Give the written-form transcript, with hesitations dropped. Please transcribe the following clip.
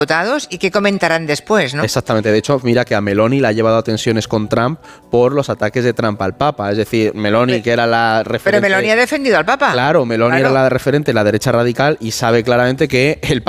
diputados y qué comentarán después, ¿no? Exactamente. De hecho, mira que a Meloni la ha llevado a tensiones con Trump por los ataques de Trump al Papa. Es decir, Meloni, que era la referente... Pero Meloni ha defendido al Papa. Claro, Meloni era la referente de la derecha radical y sabe claramente que el